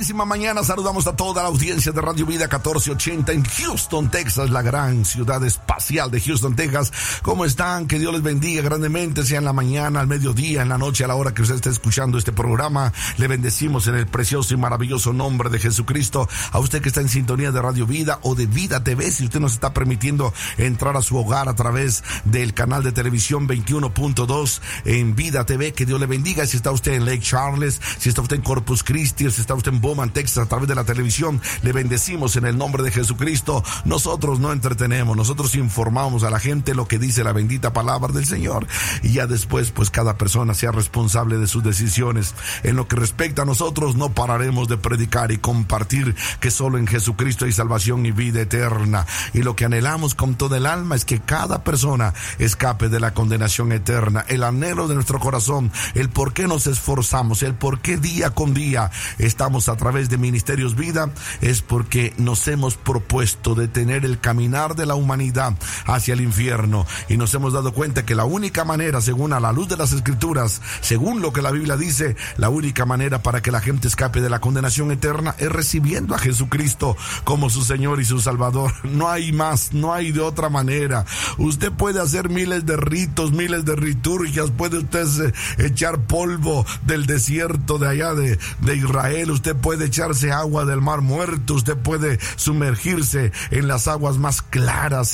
Mañana saludamos a toda la audiencia de Radio Vida 1480 en Houston, Texas, la gran ciudad espacial de Houston, Texas. ¿Cómo están? Que Dios les bendiga grandemente, sea en la mañana, al mediodía, en la noche, a la hora que usted esté escuchando este programa. Le bendecimos en el precioso y maravilloso nombre de Jesucristo. A usted que está en sintonía de Radio Vida o de Vida TV, si usted nos está permitiendo entrar a su hogar a través del canal de televisión 21.2 en Vida TV, que Dios le bendiga. Si está usted en Lake Charles, si está usted en Corpus Christi, si está usted en Bowman, Texas, a través de la televisión, le bendecimos en el nombre de Jesucristo. Nosotros no entretenemos, nosotros informamos a la gente lo que dice la bendita palabra del Señor, y ya después pues cada persona sea responsable de sus decisiones. En lo que respecta a nosotros, no pararemos de predicar y compartir que solo en Jesucristo hay salvación y vida eterna, y lo que anhelamos con todo el alma es que cada persona escape de la condenación eterna. El anhelo de nuestro corazón, el por qué nos esforzamos, el por qué día con día estamos a través de Ministerios Vida, es porque nos hemos propuesto detener el caminar de la humanidad hacia el infierno, y nos hemos dado cuenta que la única manera, según a la luz de las Escrituras, según lo que la Biblia dice, la única manera para que la gente escape de la condenación eterna es recibiendo a Jesucristo como su Señor y su Salvador. No hay más, no hay de otra manera. Usted puede hacer miles de ritos, miles de liturgias, puede usted echar polvo del desierto de allá de Israel, usted puede echarse agua del mar muerto, usted puede sumergirse en las aguas más claras,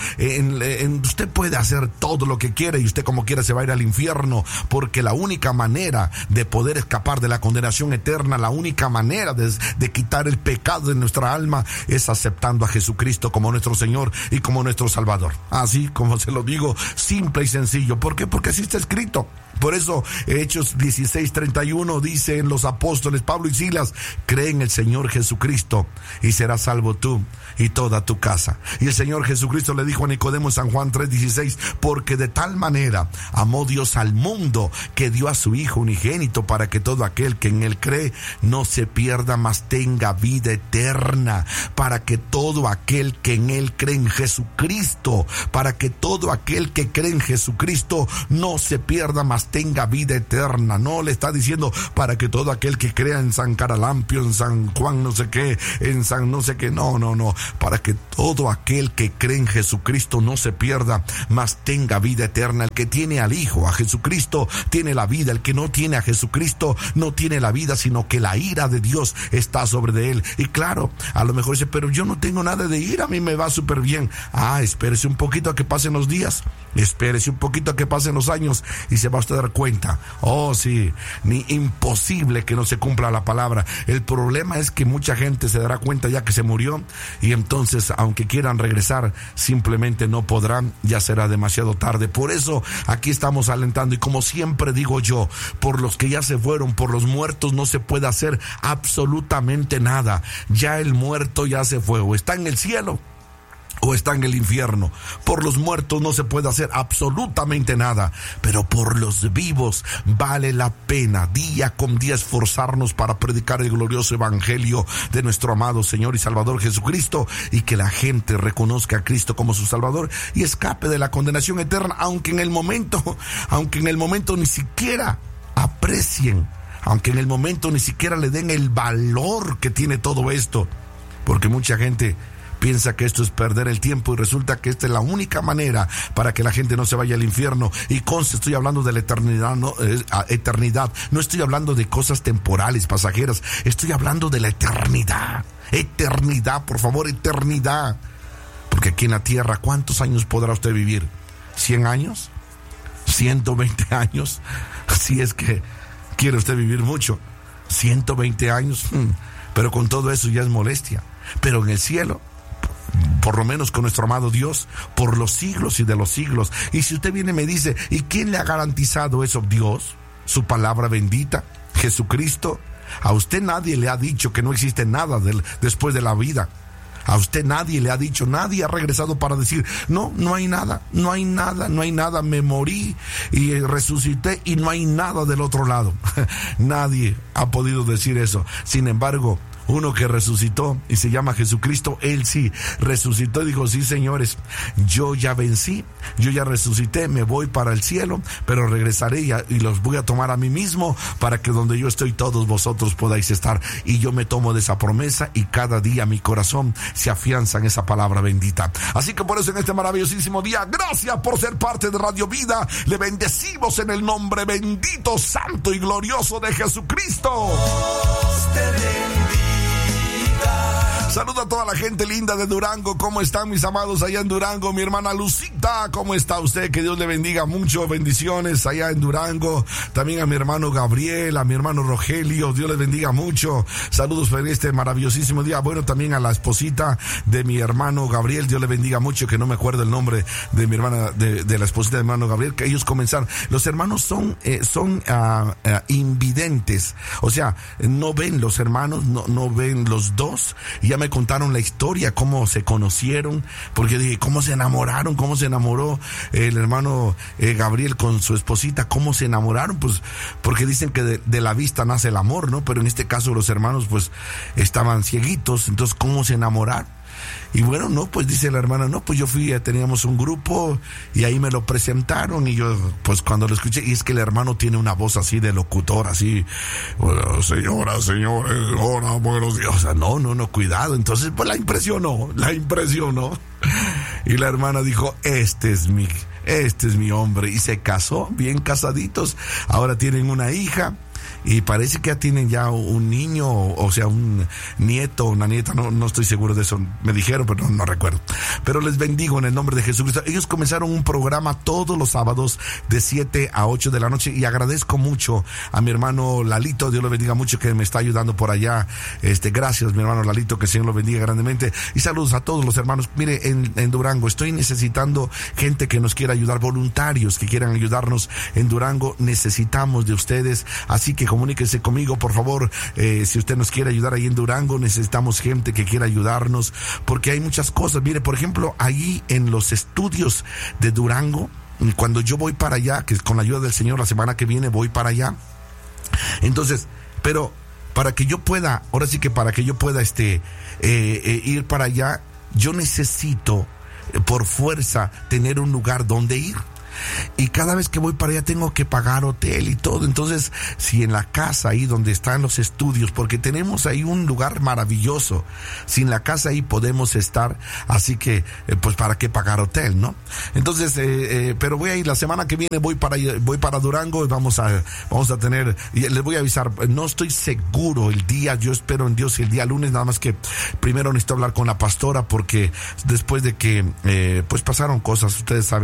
usted puede hacer todo lo que quiera, y usted como quiera se va a ir al infierno, porque la única manera de poder escapar de la condenación eterna, la única manera de quitar el pecado de nuestra alma es aceptando a Jesucristo como nuestro Señor y como nuestro Salvador. Así como se lo digo, simple y sencillo. ¿Por qué? Porque así está escrito. Por eso Hechos 16:31 dice en los apóstoles Pablo y Silas: cree en el Señor Jesucristo y serás salvo tú y toda tu casa. Y el Señor Jesucristo le dijo a Nicodemo en San Juan 3:16: porque de tal manera amó Dios al mundo que dio a su Hijo unigénito, para que todo aquel que en él cree no se pierda, mas tenga vida eterna. Para que todo aquel que en él cree en Jesucristo, para que todo aquel que cree en Jesucristo no se pierda, mas tenga vida eterna. No le está diciendo para que todo aquel que crea en San Caralampio, en San Juan no sé qué, en San no sé qué, no, para que todo aquel que cree en Jesucristo no se pierda, mas tenga vida eterna. El que tiene al Hijo, a Jesucristo, tiene la vida. El que no tiene a Jesucristo no tiene la vida, sino que la ira de Dios está sobre de él. Y claro, a lo mejor dice: pero yo no tengo nada de ira, a mí me va súper bien. Espérese un poquito a que pasen los días, espérese un poquito a que pasen los años, y se va a usted a dar cuenta. Sí, ni imposible que no se cumpla la palabra. El problema es que mucha gente se dará cuenta ya que se murió, y entonces aunque quieran regresar simplemente no podrán, ya será demasiado tarde. Por eso aquí estamos alentando, y como siempre digo yo, por los que ya se fueron, por los muertos no se puede hacer absolutamente nada. Ya el muerto ya se fue, o está en el cielo o está en el infierno. Por los muertos no se puede hacer absolutamente nada, pero por los vivos vale la pena día con día esforzarnos para predicar el glorioso evangelio de nuestro amado Señor y Salvador Jesucristo, y que la gente reconozca a Cristo como su Salvador y escape de la condenación eterna, aunque en el momento ni siquiera aprecien, aunque en el momento ni siquiera le den el valor que tiene todo esto, porque mucha gente piensa que esto es perder el tiempo, y resulta que esta es la única manera para que la gente no se vaya al infierno. Y conste, estoy hablando de la eternidad, no estoy hablando de cosas temporales, pasajeras, estoy hablando de la eternidad. Eternidad, por favor, eternidad. Porque aquí en la tierra, ¿cuántos años podrá usted vivir? ¿100 años? ¿120 años? Si es que quiere usted vivir mucho. 120 años, pero con todo eso ya es molestia. Pero en el cielo, por lo menos con nuestro amado Dios, por los siglos y de los siglos. Y si usted viene y me dice: ¿y quién le ha garantizado eso? Dios, su palabra bendita, Jesucristo. A usted nadie le ha dicho que no existe nada después de la vida. A usted nadie le ha dicho, nadie ha regresado para decir: no hay nada, me morí y resucité y no hay nada del otro lado. Nadie ha podido decir eso. Sin embargo, uno que resucitó y se llama Jesucristo, él sí resucitó y dijo: sí, señores, yo ya vencí, yo ya resucité, me voy para el cielo, pero regresaré y los voy a tomar a mí mismo, para que donde yo estoy todos vosotros podáis estar. Y yo me tomo de esa promesa, y cada día mi corazón se afianza en esa palabra bendita. Así que por eso en este maravillosísimo día, gracias por ser parte de Radio Vida. Le bendecimos en el nombre bendito, santo y glorioso de Jesucristo. Saludo a toda la gente linda de Durango. ¿Cómo están mis amados allá en Durango? Mi hermana Lucita, ¿cómo está usted? Que Dios le bendiga mucho. Bendiciones allá en Durango. También a mi hermano Gabriel, a mi hermano Rogelio. Dios les bendiga mucho. Saludos por este maravillosísimo día. Bueno, también a la esposita de mi hermano Gabriel. Dios le bendiga mucho, que no me acuerdo el nombre de mi hermana, de la esposita de mi hermano Gabriel, que ellos comenzaron. Los hermanos son invidentes. O sea, no ven los hermanos, no ven los dos. Y ya me contaron la historia, cómo se conocieron, porque dije, cómo se enamoraron, cómo se enamoró el hermano Gabriel con su esposita, cómo se enamoraron, pues porque dicen que de la vista nace el amor, ¿no? Pero en este caso los hermanos pues estaban cieguitos, entonces ¿cómo se enamoraron? Y bueno, no, pues dice la hermana, no, pues yo teníamos un grupo y ahí me lo presentaron, y yo, pues cuando lo escuché, y es que el hermano tiene una voz así de locutor, así, bueno, señoras, señores, hola, buenos días, o sea, no, cuidado. Entonces, pues la impresionó, y la hermana dijo, este es mi hombre, y se casó, bien casaditos, ahora tienen una hija. Y parece que ya tienen ya un niño, o sea, un nieto, una nieta, no estoy seguro de eso, me dijeron, pero no recuerdo. Pero les bendigo en el nombre de Jesucristo. Ellos comenzaron un programa todos los sábados de 7 a 8 de la noche, y agradezco mucho a mi hermano Lalito, Dios lo bendiga mucho, que me está ayudando por allá. Gracias, mi hermano Lalito, que el Señor lo bendiga grandemente. Y saludos a todos los hermanos. Mire, en Durango estoy necesitando gente que nos quiera ayudar, voluntarios que quieran ayudarnos en Durango. Necesitamos de ustedes, así que comuníquese conmigo, por favor. Si usted nos quiere ayudar ahí en Durango, necesitamos gente que quiera ayudarnos, porque hay muchas cosas. Mire, por ejemplo, ahí en los estudios de Durango, cuando yo voy para allá, que con la ayuda del Señor la semana que viene voy para allá, entonces, pero para que yo pueda, ahora sí que para que yo pueda ir para allá, yo necesito por fuerza tener un lugar donde ir. Y cada vez que voy para allá tengo que pagar hotel y todo. Entonces, si en la casa ahí donde están los estudios, porque tenemos ahí un lugar maravilloso, si en la casa ahí podemos estar, así que pues para qué pagar hotel, ¿no? Entonces, pero voy a ir la semana que viene, voy para Durango, y vamos a tener, y les voy a avisar, no estoy seguro el día, yo espero en Dios el día lunes, nada más que primero necesito hablar con la pastora, porque después de que pues pasaron cosas, ustedes saben.